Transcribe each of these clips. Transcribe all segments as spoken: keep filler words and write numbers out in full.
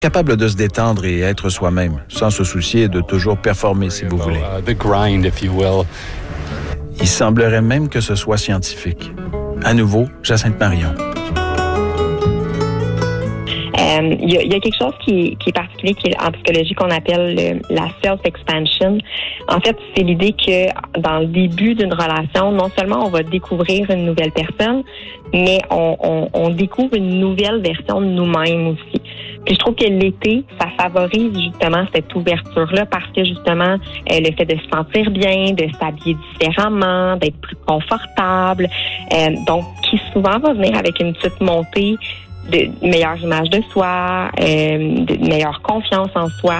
Capable de se détendre et être soi-même, sans se soucier de toujours performer, si vous voulez. The grind, if you will. Il semblerait même que ce soit scientifique. À nouveau, Jacinthe Marion. Il euh, y, y a quelque chose qui, qui est particulier qui est en psychologie qu'on appelle le, la self-expansion. En fait, c'est l'idée que dans le début d'une relation, non seulement on va découvrir une nouvelle personne, mais on, on, on découvre une nouvelle version de nous-mêmes aussi. Puis je trouve que l'été, ça favorise justement cette ouverture-là parce que justement, euh, le fait de se sentir bien, de s'habiller différemment, d'être plus confortable, euh, donc qui souvent va venir avec une petite montée de meilleure image de soi, euh, de meilleure confiance en soi.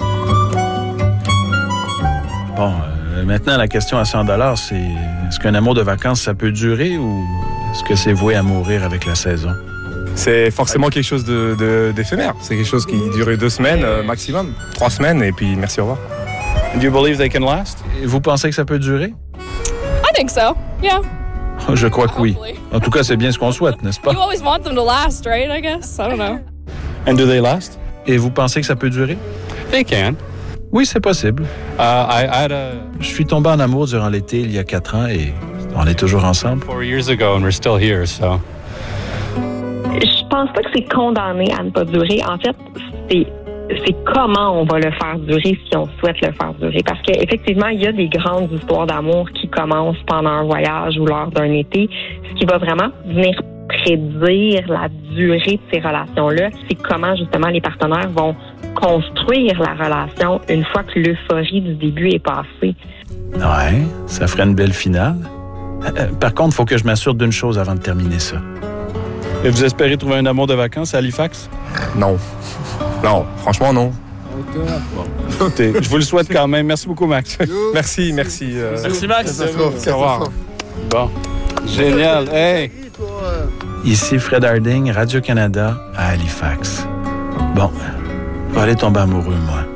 Bon, euh, maintenant, la question à cent dollars, c'est est-ce qu'un amour de vacances, ça peut durer ou est-ce que c'est voué à mourir avec la saison? C'est forcément quelque chose de, de, d'éphémère. C'est quelque chose qui dure deux semaines euh, maximum, trois semaines, et puis merci, au revoir. Do you believe they can last? Et vous pensez que ça peut durer? I think so, yeah. Je crois que oui. En tout cas, c'est bien ce qu'on souhaite, n'est-ce pas? You always want them to last, right? I guess. I don't know. And do they last? Et vous pensez que ça peut durer? They can. Oui, c'est possible. Uh, I, I had a... Je suis tombé en amour durant l'été il y a quatre ans et on est toujours ensemble. Four years ago and we're still here, so... Je pense pas que c'est condamné à ne pas durer. En fait, c'est c'est comment on va le faire durer si on souhaite le faire durer. Parce qu'effectivement, il y a des grandes histoires d'amour qui commencent pendant un voyage ou lors d'un été. Ce qui va vraiment venir prédire la durée de ces relations-là, c'est comment justement les partenaires vont construire la relation une fois que l'euphorie du début est passée. Ouais, ça ferait une belle finale. Euh, par contre, il faut que je m'assure d'une chose avant de terminer ça. Et vous espérez trouver un amour de vacances à Halifax? Non. Non, franchement, non. Bon. Écoutez, je vous le souhaite quand même. Merci beaucoup, Max. Merci, merci. Euh... Merci, Max. Au revoir. Bon. Génial. Hey! Ici Fred Harding, Radio-Canada, à Halifax. Bon, je vais aller tomber amoureux, moi.